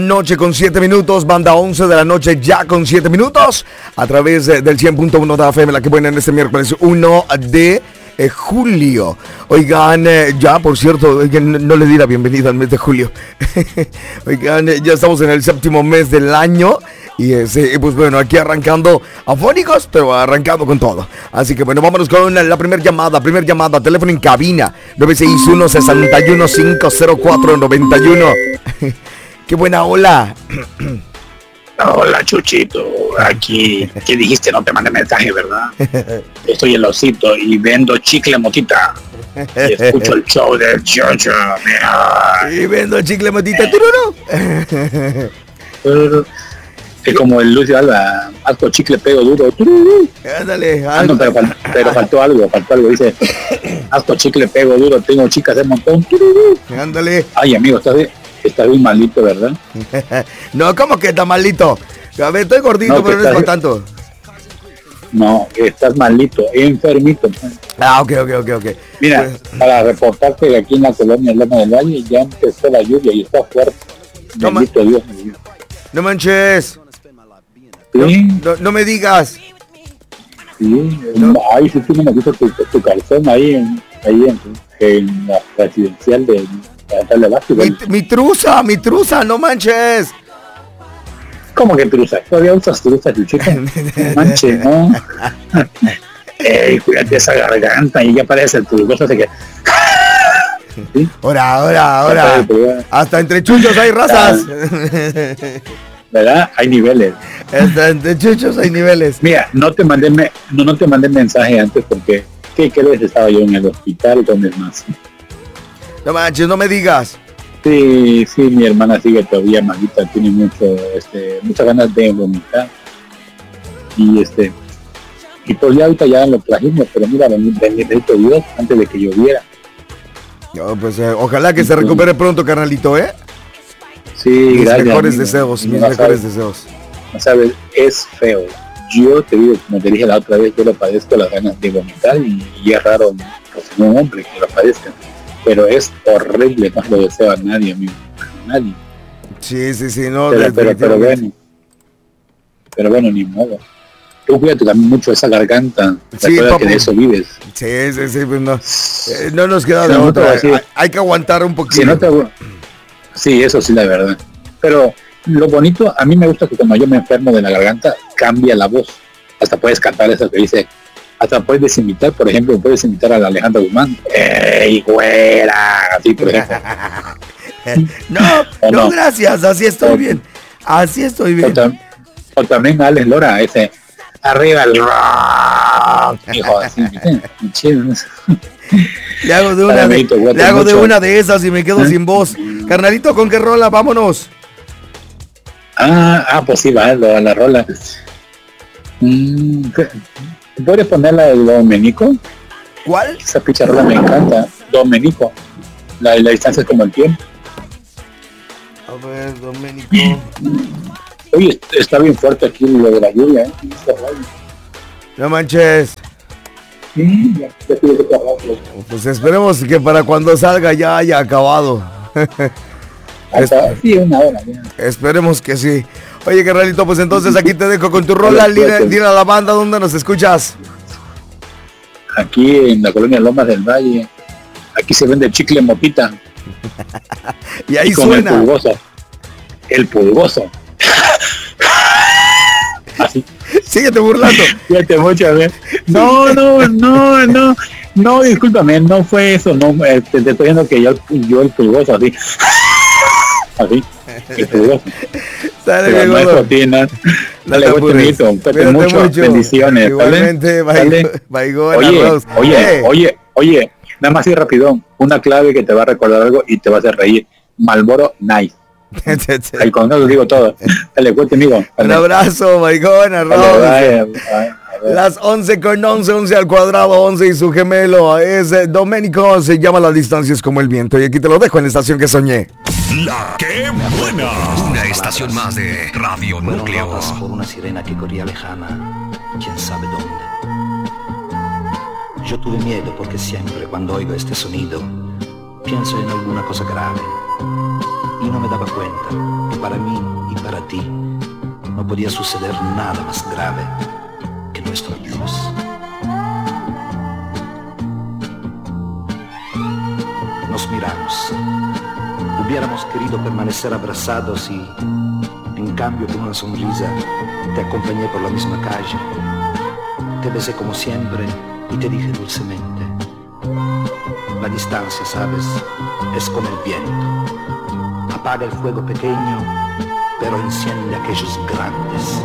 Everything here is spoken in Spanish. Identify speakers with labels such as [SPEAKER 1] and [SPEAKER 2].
[SPEAKER 1] Noche con 7 minutos, banda 11 de la noche ya con 7 minutos a través del 100.1 de FM, la que buena en este miércoles 1 de julio. Oigan, ya por cierto, oigan, no le di la bienvenida al mes de julio. Oigan, ya estamos en el séptimo mes del año y pues bueno, aquí arrancando afónicos, pero arrancando con todo. Así que bueno, vámonos con la primera llamada, teléfono en cabina 961-61-504-91. ¡Qué buena hola!
[SPEAKER 2] Hola, Chuchito. Aquí, ¿qué dijiste? No te mandé mensaje, ¿verdad? Estoy en Osito y vendo chicle motita. Y escucho el show del Chocho.
[SPEAKER 1] Y vendo chicle motita, tururú.
[SPEAKER 2] Es como el Lucio Alba, asco chicle pego duro. Tururú.
[SPEAKER 1] Ándale.
[SPEAKER 2] No, pero faltó algo. Dice, asco chicle pego duro, tengo chicas de montón. Tururú.
[SPEAKER 1] Ándale.
[SPEAKER 2] Ay, amigo, está bien malito, ¿verdad?
[SPEAKER 1] No, ¿cómo que está malito? A ver, estoy gordito, no, pero no es con tanto.
[SPEAKER 2] No, estás malito, enfermito.
[SPEAKER 1] Ah, ok.
[SPEAKER 2] Mira, para reportarte que aquí en la colonia Loma del Valle ya empezó la lluvia y está fuerte. Bendito Dios.
[SPEAKER 1] No manches.
[SPEAKER 2] ¿Sí?
[SPEAKER 1] No me digas.
[SPEAKER 2] Sí, no. Ay, si tú no me dices tu calzón ahí en la residencial de
[SPEAKER 1] mi truza, no manches.
[SPEAKER 2] ¿Cómo que truza? ¿Todavía usas truza, Chuchito? No manches, ¿no? Cuídate esa garganta y ya parece el pulgoso, así que... ¿Sí?
[SPEAKER 1] Ahora. Hasta entre chuchos hay razas.
[SPEAKER 2] ¿Verdad? Hay niveles.
[SPEAKER 1] Hasta entre chuchos hay niveles.
[SPEAKER 2] Mira, no te mandé mensaje antes porque ¿qué crees? Estaba yo en el hospital con el más.
[SPEAKER 1] No manches, no me digas.
[SPEAKER 2] Sí, mi hermana sigue todavía malita, tiene muchas ganas de vomitar. Y pues ya ahorita ya lo trajimos, pero mira, bendito Dios, antes de que lloviera.
[SPEAKER 1] No, pues ojalá que se recupere pronto, carnalito, ¿eh?
[SPEAKER 2] Sí,
[SPEAKER 1] mis
[SPEAKER 2] gracias.
[SPEAKER 1] Mejores deseos.
[SPEAKER 2] No sabes, es feo. Yo te digo, como te dije la otra vez, yo lo padezco las ganas de vomitar y es raro, pues, un hombre que lo padezca. Pero es horrible, no lo deseo a nadie, amigo. A nadie.
[SPEAKER 1] Sí, no.
[SPEAKER 2] Pero bueno, ni modo. Tú cuídate también mucho esa garganta.
[SPEAKER 1] Sí,
[SPEAKER 2] que de eso vives.
[SPEAKER 1] Sí, pues no. No nos queda de otra. Hay que aguantar un poquito.
[SPEAKER 2] Sí, eso sí, la verdad. Pero lo bonito, a mí me gusta que cuando yo me enfermo de la garganta, cambia la voz. Hasta puedes cantar eso que dice... Hasta puedes imitar, por ejemplo, a la Alejandra Guzmán. ¡Ey, güera! Así, por ejemplo.
[SPEAKER 1] no, gracias, así estoy bien.
[SPEAKER 2] O también a Alex Lora, arriba el rock. Hijo, así,
[SPEAKER 1] Le hago de una de esas y me quedo sin voz. Carnalito, ¿con qué rola? Vámonos.
[SPEAKER 2] Pues sí, va, a la rola. ¿Puedes ponerla de Domenico?
[SPEAKER 1] ¿Cuál?
[SPEAKER 2] Esa picharrola me encanta. Domenico. La distancia es como el tiempo.
[SPEAKER 1] A ver, Domenico.
[SPEAKER 2] Oye, está bien fuerte aquí lo de la lluvia, ¿eh?
[SPEAKER 1] No manches.
[SPEAKER 2] Sí, ya
[SPEAKER 1] pues esperemos que para cuando salga ya haya acabado.
[SPEAKER 2] Sí, una hora. Ya.
[SPEAKER 1] Esperemos que sí. Oye, carnalito, pues entonces aquí te dejo con tu rola. Dile a la banda dónde nos escuchas.
[SPEAKER 2] Aquí en la colonia Lomas del Valle. Aquí se vende chicle motita.
[SPEAKER 1] Y ahí suena.
[SPEAKER 2] El pulgoso. Así.
[SPEAKER 1] Síguete burlando.
[SPEAKER 2] Fíjate mucho, a ver. No, discúlpame, no fue eso. No, te estoy diciendo que yo el pulgoso, así. Así. El pulgoso.
[SPEAKER 1] Sale,
[SPEAKER 2] no es dale, mucho, bendiciones.
[SPEAKER 1] Igualmente, Baigón.
[SPEAKER 2] Oye, nada más y rapidón, una clave que te va a recordar algo y te va a hacer reír. Marlboro Nice. Ahí con eso digo todo. Dale, cuente, amigo.
[SPEAKER 1] Un abrazo, Baigón, Las 11 al cuadrado, 11 y su gemelo es Domenico, se llama Las distancias como el viento. Y aquí te lo dejo en la estación que soñé.
[SPEAKER 3] La que buena. Una estación más de Radio Núcleos.
[SPEAKER 4] Por una sirena que corría lejana, quién sabe dónde. Yo tuve miedo porque siempre cuando oigo este sonido, pienso en alguna cosa grave. y no me daba cuenta que para mí y para ti no podía suceder nada más grave que nuestro adiós. Nos miramos. Hubiéramos querido permanecer abrazados y, en cambio, con una sonrisa, te acompañé por la misma calle. Te besé como siempre y te dije dulcemente: la distancia, sabes, es como el viento. Apaga el fuego pequeño, pero enciende aquellos grandes.